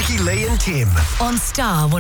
Becky, Lee and Tim. On Star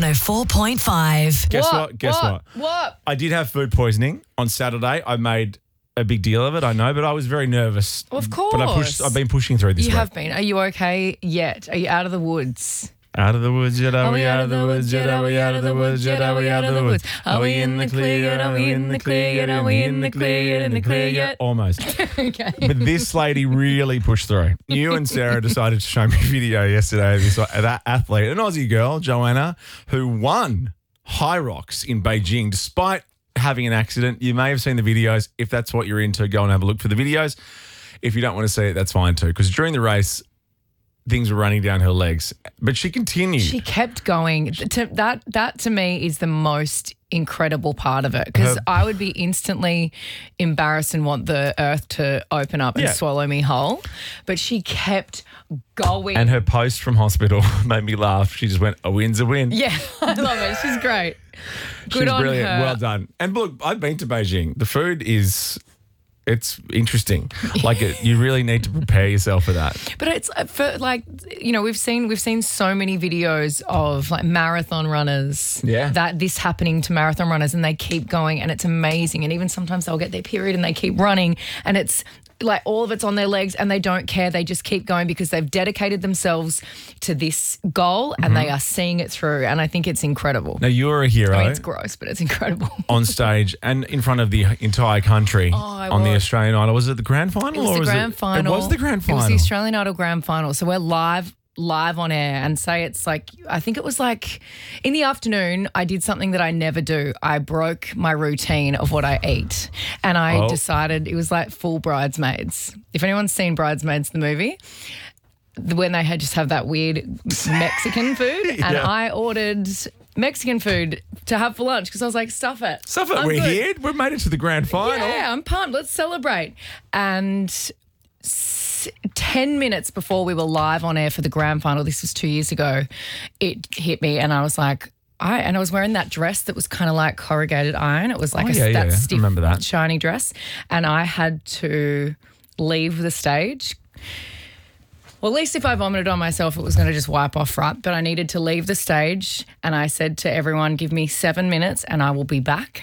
104.5. Guess what? What? I did have food poisoning on Saturday. I made a big deal of it, I know, but I was very nervous. Of course. But I've been pushing through this You week. have been. Are you okay yet? Are you out of the woods? Out of the woods yet? Are we out of the woods yet? Are we out of the woods yet? Are we out of the woods? Are we in the clear yet? Are we in the clear yet? Are we in the clear yet? In the clear yet? Almost. Okay. But this lady really pushed through. You and Sarah decided to show me a video yesterday of that athlete, an Aussie girl, Joanna, who won High Rocks in Beijing despite having an accident. You may have seen the videos. If that's what you're into, go and have a look for the videos. If you don't want to see it, that's fine too, because during the race, things were running down her legs. But she continued. She kept going. That to me is the most incredible part of it, because I would be instantly embarrassed and want the earth to open up and swallow me whole. But she kept going. And her post from hospital made me laugh. She just went, a win's a win. Yeah, I love it. She's great. Good She's on brilliant. her. Well done. And look, I've been to Beijing. The food it's interesting. You really need to prepare yourself for that. But it's we've seen so many videos of like marathon runners. Yeah. That this happening to marathon runners, and they keep going, and it's amazing. And even sometimes they'll get their period and they keep running, and it's like all of it's on their legs and they don't care. They just keep going because they've dedicated themselves to this goal and they are seeing it through. And I think it's incredible. Now, you're a hero. I mean, it's gross, but it's incredible. On stage and in front of the entire country on the Australian Idol. Was it the grand final? It was the grand final. It was the grand final. It was the Australian Idol grand final. So we're live on air, and say it's like, I think it was like in the afternoon, I did something that I never do. I broke my routine of what I eat, and I decided it was like full Bridesmaids. If anyone's seen Bridesmaids, the movie, when they had just have that weird Mexican food, and I ordered Mexican food to have for lunch because I was like, stuff it. We're here. We've made it to the grand final. Yeah, I'm pumped. Let's celebrate. And 10 minutes before we were live on air for the grand final, this was 2 years ago, it hit me and I was like, I was wearing that dress that was kind of like corrugated iron. It was like that stiff, remember that. shiny dress. And I had to leave the stage. Well, at least if I vomited on myself, it was going to just wipe off, right? But I needed to leave the stage, and I said to everyone, give me 7 minutes and I will be back.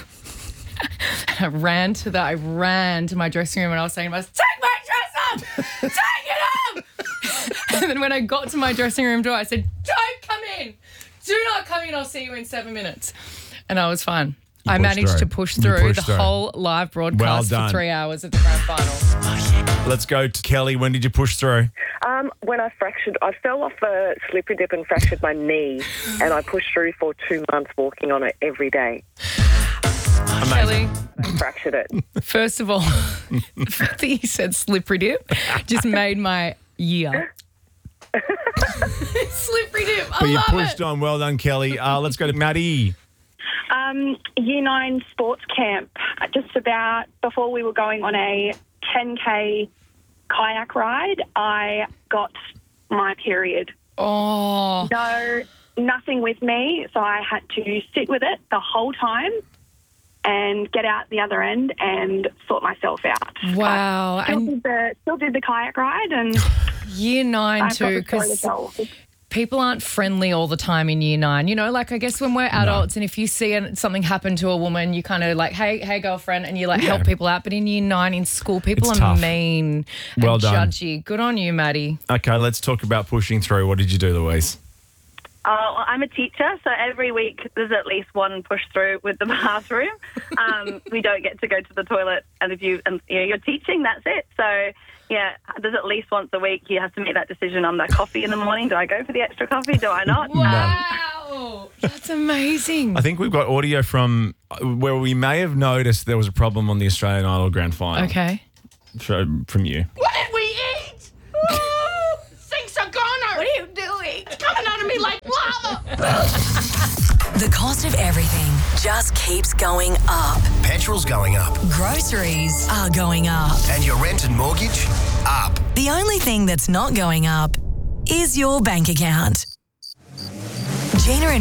I ran to my dressing room and I was saying to myself, take my dress off! Take it off! And then when I got to my dressing room door, I said, don't come in! Do not come in, I'll see you in 7 minutes. And I was fine. I managed to push through the whole live broadcast for 3 hours at the grand final. Let's go to Kelly. When did you push through? When I fell off a slippery dip and fractured my knee, and I pushed through for 2 months walking on it every day. Kelly, I fractured it. First of all, the fact that you said slippery dip just made my year. Slippery dip, But you pushed on. Well done, Kelly. Let's go to Maddie. Year 9 sports camp, just about before we were going on a 10K kayak ride, I got my period. Oh. No, nothing with me, so I had to sit with it the whole time and get out the other end and sort myself out. Wow. Still did the kayak ride, and year 9 too, because people aren't friendly all the time in year 9. You know, like I guess when we're adults and if you see something happen to a woman, you kind of like, hey, girlfriend, and you like help people out. But in year 9 in school, people are tough. mean Well and done. judgy. Good on you, Maddie. Okay, let's talk about pushing through. What did you do, Louise? I'm a teacher, so every week there's at least one push through with the bathroom. We don't get to go to the toilet, and if you're teaching, that's it. So yeah, there's at least once a week you have to make that decision on the coffee in the morning. Do I go for the extra coffee? Do I not? Wow, that's amazing. I think we've got audio from where we may have noticed there was a problem on the Australian Idol grand final. Okay. From you. What did we eat? Things are gone. What are you doing? It's coming out of me like lava. The cost of everything just keeps going up. Petrol's going up. Groceries are going up. And your rent and mortgage? Up. The only thing that's not going up is your bank account. Gina and